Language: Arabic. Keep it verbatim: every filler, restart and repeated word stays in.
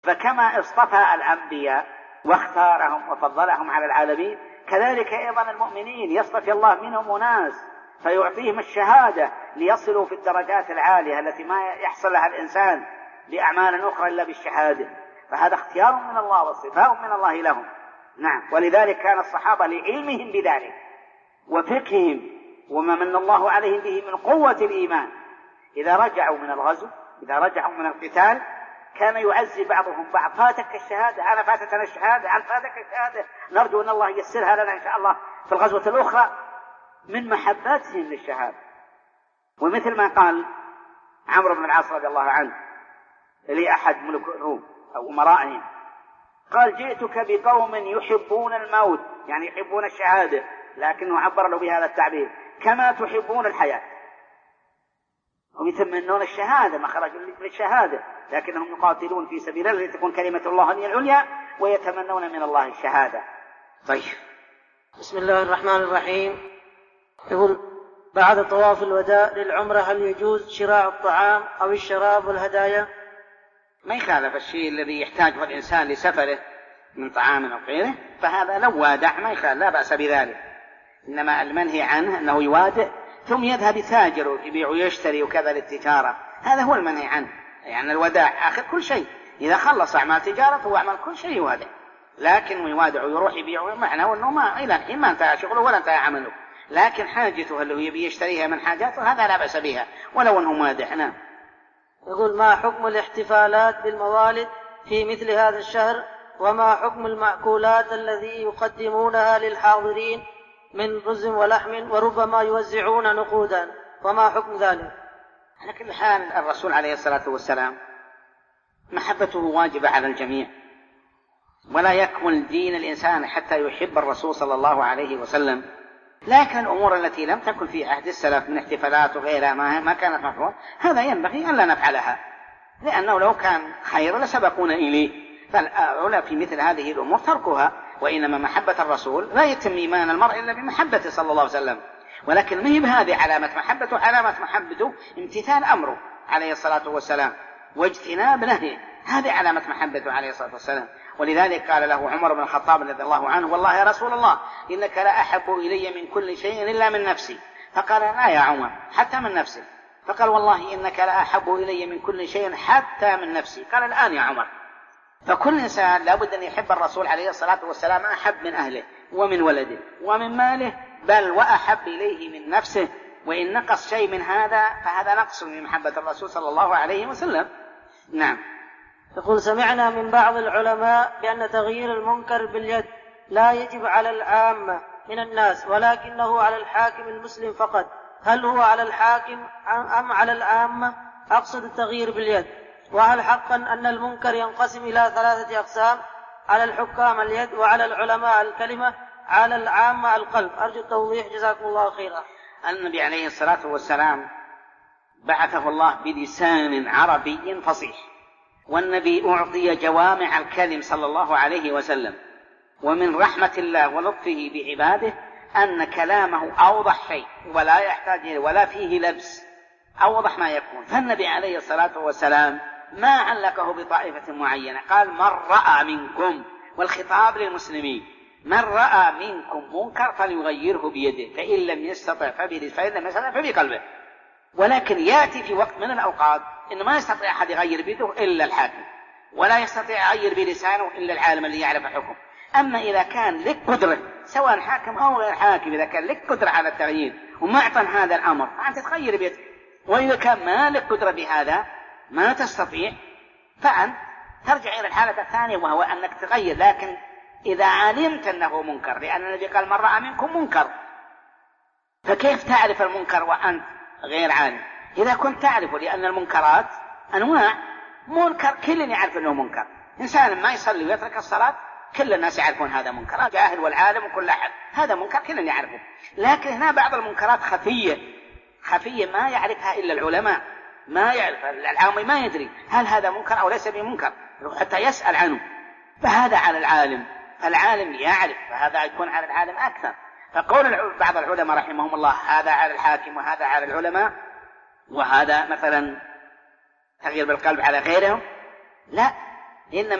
فكما اصطفى الأنبياء واختارهم وفضلهم على العالمين، كذلك أيضا المؤمنين يصطفي الله منهم أناس فيعطيهم الشهادة ليصلوا في الدرجات العالية التي ما يحصل لها الإنسان بأعمال أخرى إلا بالشهادة. فهذا اختيار من الله واصطفاء من الله لهم. نعم. ولذلك كان الصحابة لعلمهم بذلك وفقههم وما من الله عليهم به من قوة الإيمان، إذا رجعوا من الغزو، إذا رجعوا من القتال، كان يعزي بعضهم بعض: فاتك الشهادة، أنا فاتتنا الشهادة، أنا فاتك الشهادة، نرجو أن الله ييسرها لنا إن شاء الله في الغزوة الأخرى، من محبتهم للشهادة. ومثل ما قال عمرو بن العاص رضي الله عنه لأحد ملوك الروم أو أمرائهم، قال: جئتك بقوم يحبون الموت، يعني يحبون الشهادة، لكنه عبر له بهذا التعبير: كما تحبون الحياة. هم يتمنون الشهادة، ما خرجوا للشهادة، لكنهم يقاتلون في سبيل الله لتكون كلمة الله هي العليا، ويتمنون من الله الشهادة. طيب. بسم الله الرحمن الرحيم. يقول: بعد طواف الوداع للعمرة هل يجوز شراء الطعام أو الشراب والهدايا؟ ما يخالف الشيء الذي يحتاجه الإنسان لسفره من طعام أو غيره، فهذا لو وادع ما يخالف، لا بأس بذلك. إنما المنهي عنه أنه يوادع ثم يذهب يتاجر ويبيع ويشتري وكذا للتجارة، هذا هو المنهي عنه. يعني الوداع آخر كل شيء، إذا خلص أعمال تجارته وأعمال كل شيء يوادع، لكن يوادع ويروح يبيع معناه أنه ما إلى الحين ما انتهى شغله ولا انتهى عمله، لكن حاجته اللي هو يبي يشتريها من حاجاته هذا لا بأس بها ولو أنه مادح. نعم. يقول: ما حكم الاحتفالات بالموالد في مثل هذا الشهر؟ وما حكم المأكولات الذي يقدمونها للحاضرين من رز ولحم وربما يوزعون نقودا؟ وما حكم ذلك؟ على كل حال الرسول عليه الصلاة والسلام محبته واجبة على الجميع، ولا يكمل دين الإنسان حتى يحب الرسول صلى الله عليه وسلم. لكن الأمور التي لم تكن في عهد السلف من احتفالات وغيرها ما كانت مفروض، هذا ينبغي أن لا نفعلها، لأنه لو كان خير لسبقونا إليه. فالأولى في مثل هذه الأمور تركها، وإنما محبة الرسول لا يتم إيمان المرء إلا بمحبته صلى الله عليه وسلم. ولكن ما هي بهذه علامة محبته، علامة محبته امتثال أمره عليه الصلاة والسلام واجتناب نهيه، هذه علامة محبته عليه الصلاة والسلام. ولذلك قال له عمر بن الخطاب رضي الله عنه: والله يا رسول الله إنك لا أحب إلي من كل شيء إلا من نفسي. فقال: لا يا عمر، حتى من نفسي. فقال: والله إنك لا أحب إلي من كل شيء حتى من نفسي. قال: الآن يا عمر. فكل إنسان لابد أن يحب الرسول عليه الصلاة والسلام أحب من أهله ومن ولده ومن ماله، بل وأحب إليه من نفسه، وإن نقص شيء من هذا فهذا نقص من محبة الرسول صلى الله عليه وسلم. نعم. يقول: سمعنا من بعض العلماء بأن تغيير المنكر باليد لا يجب على العامة من الناس، ولكنه على الحاكم المسلم فقط. هل هو على الحاكم أم على العامة؟ أقصد التغيير باليد. وهل حقا أن المنكر ينقسم إلى ثلاثة أقسام: على الحكام اليد، وعلى العلماء الكلمة، على العامة القلب؟ أرجو التوضيح جزاكم الله خيرا. النبي عليه الصلاة والسلام بعثه الله بلسان عربي فصيح، والنبي أعطي جوامع الكلم صلى الله عليه وسلم، ومن رحمة الله ولطفه بعباده أن كلامه أوضح شيء ولا يحتاج ولا فيه لبس، أوضح ما يكون. فالنبي عليه الصلاة والسلام ما علقه بطائفة معينة، قال: من رأى منكم، والخطاب للمسلمين، من رأى منكم منكر فليغيره بيده، فإن لم يستطع فإن لم يستطع فبقلبه. ولكن يأتي في وقت من الأوقات إنه ما يستطيع أحد يغير بيده إلا الحاكم، ولا يستطيع يغير بلسانه إلا العالم اللي يعرف الحكم. أما إذا كان لك قدرة، سواء حاكم أو غير حاكم، إذا كان لك قدرة على التغيير وما أعطن هذا الأمر فأنت تغير بيدك. وإذا كان ما لك قدرة بهذا، ما تستطيع، فأنت ترجع إلى الحالة الثانية، وهو أنك تغير، لكن إذا علمت أنه منكر، لأن النبي قال: من رأى منكم منكر. فكيف تعرف المنكر وأنت غير عالم؟ إذا كنت تعرفه، لأن المنكرات أنواع. منكر كل يعرف أنه منكر، إنسان ما يصلي ويترك الصلاة كل الناس يعرفون هذا منكر، جاهل والعالم وكل أحد، هذا منكر كل يعرفه. لكن هنا بعض المنكرات خفية خفية ما يعرفها إلا العلماء، ما يعرف العام، ما يدري هل هذا منكر أو ليس بمنكر حتى يسأل عنه، فهذا على العالم، فالعالم يعرف، فهذا يكون على العالم أكثر. فقول بعض العلماء رحمهم الله هذا على الحاكم وهذا على العلماء، وهذا مثلا تغيير بالقلب على غيرهم، لا، إنما